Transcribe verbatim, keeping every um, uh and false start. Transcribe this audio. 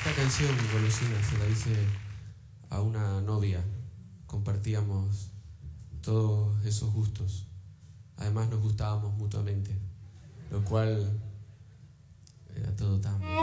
Esta canción, Golosina, se la hice a una novia. Compartíamos todos esos gustos. Además nos gustábamos mutuamente, lo cual era todo tan...